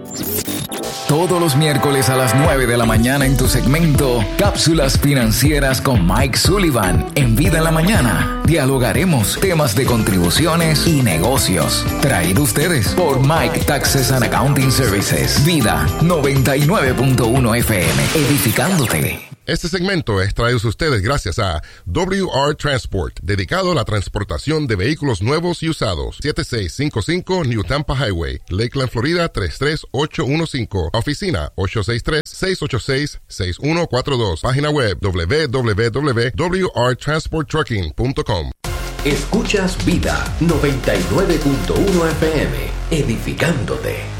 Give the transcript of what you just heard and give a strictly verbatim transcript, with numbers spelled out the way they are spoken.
Todos los miércoles a las nueve de la mañana en tu segmento Cápsulas Financieras con Mike Sullivan en Vida en la Mañana. Dialogaremos temas de contribuciones y negocios. Traído ustedes por Mike Taxes and Accounting Services. Vida noventa y nueve punto uno F M, edificándote. Este segmento es traído a ustedes gracias a W R Transport, dedicado a la transportación de vehículos nuevos y usados. siete seis cinco cinco New Tampa Highway, Lakeland, Florida tres tres ocho uno cinco. Oficina ocho seis tres, seis ocho seis, seis uno cuatro dos. Página web w w w punto w r transport trucking punto com. Escuchas Vida noventa y nueve punto uno F M, edificándote.